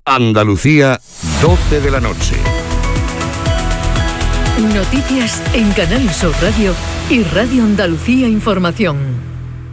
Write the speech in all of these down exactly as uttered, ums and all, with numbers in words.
Andalucía, doce de la noche. Noticias en Canal Sur Radio y Radio Andalucía Información.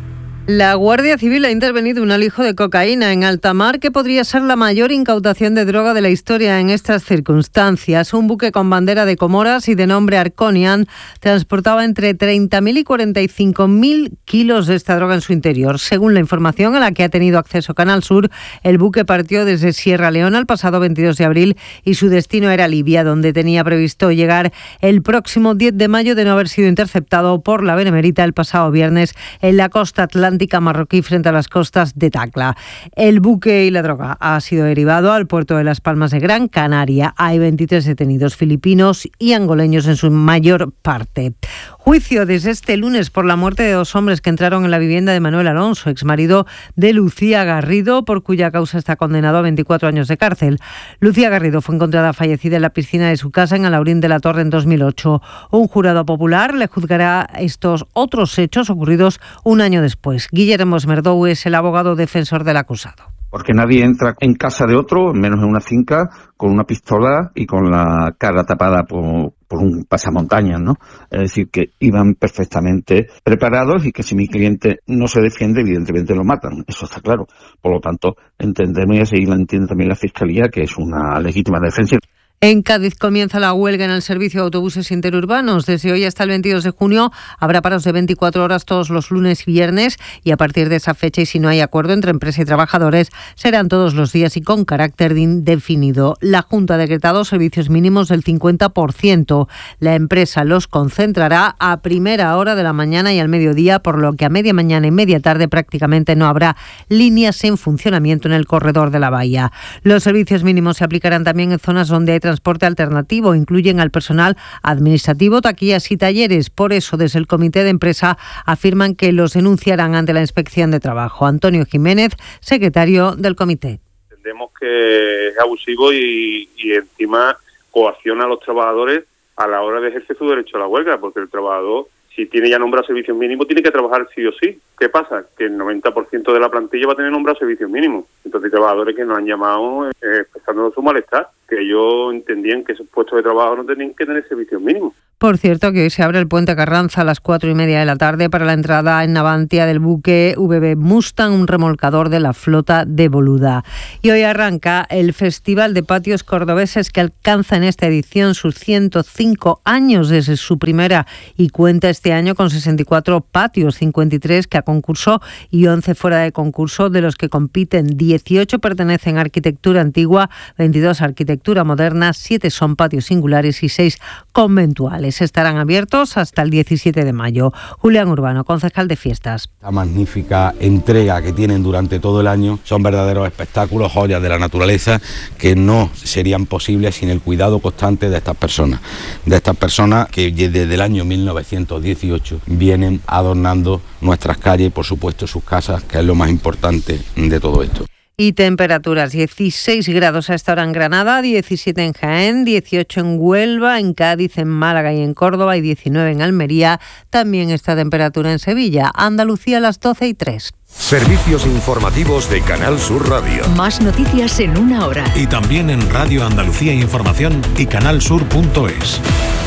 La Guardia Civil ha intervenido un alijo de cocaína en alta mar que podría ser la mayor incautación de droga de la historia en estas circunstancias. Un buque con bandera de Comoras y de nombre Arconian transportaba entre treinta mil y cuarenta y cinco mil kilos de esta droga en su interior. Según la información a la que ha tenido acceso Canal Sur, el buque partió desde Sierra Leona el pasado veintidós de abril y su destino era Libia, donde tenía previsto llegar el próximo diez de mayo de no haber sido interceptado por la Benemérita el pasado viernes en la costa atlántica marroquí frente a las costas de Tacla. El buque y la droga ha sido derivado al puerto de Las Palmas de Gran Canaria. Hay veintitrés detenidos filipinos y angoleños en su mayor parte. Juicio desde este lunes por la muerte de dos hombres que entraron en la vivienda de Manuel Alonso, exmarido de Lucía Garrido, por cuya causa está condenado a veinticuatro años de cárcel. Lucía Garrido fue encontrada fallecida en la piscina de su casa en Alaurín de la Torre en dos mil ocho. Un jurado popular le juzgará estos otros hechos ocurridos un año después. Guillermo Esmerdou es el abogado defensor del acusado. Porque nadie entra en casa de otro, menos en una finca, con una pistola y con la cara tapada por, por un pasamontañas, ¿no? Es decir, que iban perfectamente preparados y que si mi cliente no se defiende, evidentemente lo matan. Eso está claro. Por lo tanto, entendemos, y así la entiende también la Fiscalía, que es una legítima defensa. En Cádiz comienza la huelga en el servicio de autobuses interurbanos. Desde hoy hasta el veintidós de junio habrá paros de veinticuatro horas todos los lunes y viernes y a partir de esa fecha, y si no hay acuerdo entre empresa y trabajadores, serán todos los días y con carácter indefinido. La Junta ha decretado servicios mínimos del cincuenta por ciento. La empresa los concentrará a primera hora de la mañana y al mediodía, por lo que a media mañana y media tarde prácticamente no habrá líneas en funcionamiento en el corredor de la bahía. Los servicios mínimos se aplicarán también en zonas donde hay transporte alternativo, incluyen al personal administrativo, taquillas y talleres. Por eso, desde el comité de empresa afirman que los denunciarán ante la Inspección de Trabajo. Antonio Jiménez, secretario del comité. Entendemos que es abusivo y, y encima coacciona a los trabajadores a la hora de ejercer su derecho a la huelga, porque el trabajador, si tiene ya nombrado servicios mínimos, tiene que trabajar sí o sí. ¿Qué pasa? Que el noventa por ciento de la plantilla va a tener nombrado servicios mínimos. Entonces hay trabajadores que nos han llamado eh, expresando su malestar, que ellos entendían que esos puestos de trabajo no tenían que tener servicios mínimos. Por cierto, que hoy se abre el puente Carranza a las cuatro y media de la tarde para la entrada en Navantia del buque V B Mustang, un remolcador de la flota de Boluda. Y hoy arranca el Festival de Patios Cordobeses, que alcanza en esta edición sus ciento cinco años desde su primera y cuenta este año con sesenta y cuatro patios, cincuenta y tres que a concurso y once fuera de concurso, de los que compiten dieciocho pertenecen a arquitectura antigua, veintidós a arquitectura moderna, siete son patios singulares y seis conventuales. Estarán abiertos hasta el diecisiete de mayo. Julián Urbano, concejal de fiestas. La magnífica entrega que tienen durante todo el año son verdaderos espectáculos, joyas de la naturaleza que no serían posibles sin el cuidado constante de estas personas, de estas personas que desde el año mil novecientos dieciocho vienen adornando nuestras calles y por supuesto sus casas, que es lo más importante de todo esto. Y temperaturas, dieciséis grados a esta hora en Granada, diecisiete en Jaén, dieciocho en Huelva, en Cádiz, en Málaga y en Córdoba y diecinueve en Almería. También esta temperatura en Sevilla. Andalucía a las doce y tres. Servicios informativos de Canal Sur Radio. Más noticias en una hora. Y también en Radio Andalucía Información y canalsur punto es.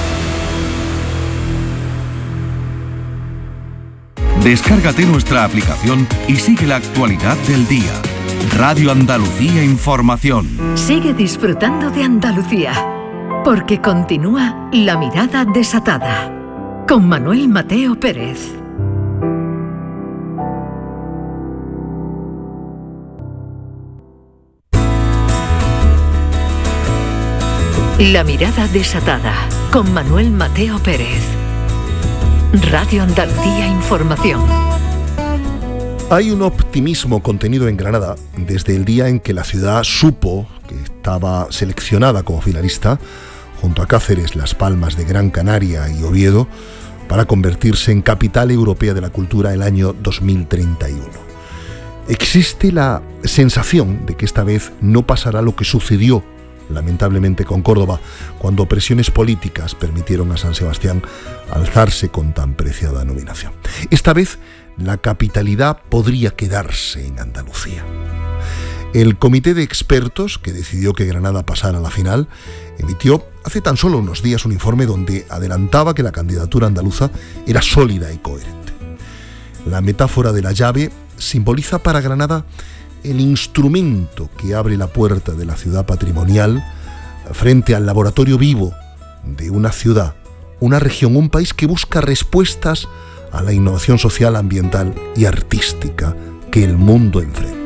Descárgate nuestra aplicación y sigue la actualidad del día. Radio Andalucía Información. Sigue disfrutando de Andalucía, porque continúa La Mirada Desatada, con Manuel Mateo Pérez. La Mirada Desatada, con Manuel Mateo Pérez. Radio Andalucía Información. Hay un optimismo contenido en Granada desde el día en que la ciudad supo que estaba seleccionada como finalista, junto a Cáceres, Las Palmas de Gran Canaria y Oviedo, para convertirse en capital europea de la cultura el año dos mil treinta y uno. Existe la sensación de que esta vez no pasará lo que sucedió lamentablemente con Córdoba, cuando presiones políticas permitieron a San Sebastián alzarse con tan preciada nominación. Esta vez la capitalidad podría quedarse en Andalucía. El comité de expertos que decidió que Granada pasara a la final emitió hace tan solo unos días un informe donde adelantaba que la candidatura andaluza era sólida y coherente. La metáfora de la llave simboliza para Granada el instrumento que abre la puerta de la ciudad patrimonial frente al laboratorio vivo de una ciudad, una región, un país que busca respuestas a la innovación social, ambiental y artística que el mundo enfrenta.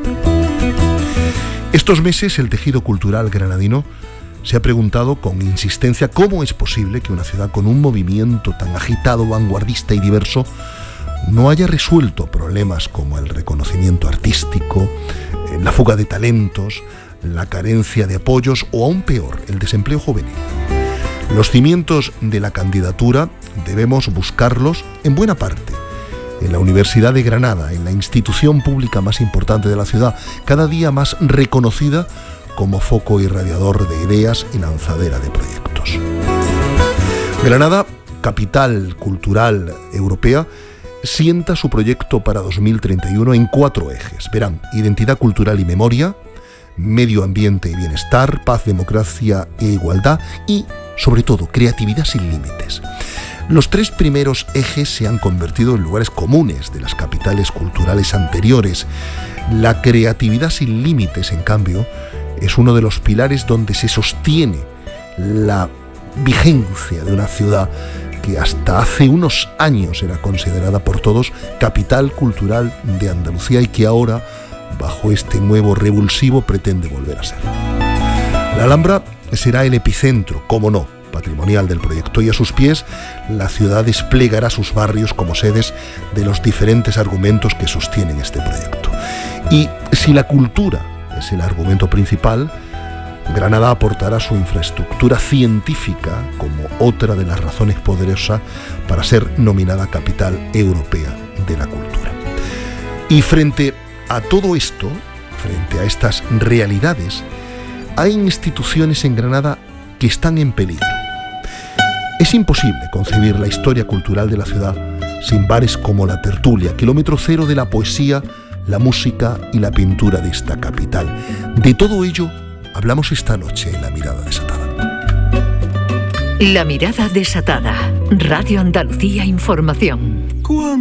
Estos meses el tejido cultural granadino se ha preguntado con insistencia cómo es posible que una ciudad con un movimiento tan agitado, vanguardista y diverso no haya resuelto problemas como el reconocimiento artístico, la fuga de talentos, la carencia de apoyos o, aún peor, el desempleo juvenil. Los cimientos de la candidatura debemos buscarlos en buena parte en la Universidad de Granada, en la institución pública más importante de la ciudad, cada día más reconocida como foco irradiador de ideas y lanzadera de proyectos. Granada, capital cultural europea, sienta su proyecto para dos mil treinta y uno en cuatro ejes. Verán: identidad cultural y memoria, medio ambiente y bienestar, paz, democracia e igualdad y, sobre todo, creatividad sin límites. Los tres primeros ejes se han convertido en lugares comunes de las capitales culturales anteriores. La creatividad sin límites, en cambio, es uno de los pilares donde se sostiene la vigencia de una ciudad que hasta hace unos años era considerada por todos capital cultural de Andalucía y que ahora, bajo este nuevo revulsivo, pretende volver a ser. La Alhambra será el epicentro, cómo no, patrimonial del proyecto, y a sus pies la ciudad desplegará sus barrios como sedes de los diferentes argumentos que sostienen este proyecto. Y si la cultura es el argumento principal, Granada aportará su infraestructura científica como otra de las razones poderosas para ser nominada capital europea de la cultura. Y frente a todo esto, frente a estas realidades, hay instituciones en Granada que están en peligro. Es imposible concebir la historia cultural de la ciudad sin bares como La Tertulia, kilómetro cero de la poesía, la música y la pintura de esta capital. De todo ello hablamos esta noche en La Mirada Desatada. La Mirada Desatada. Radio Andalucía Información.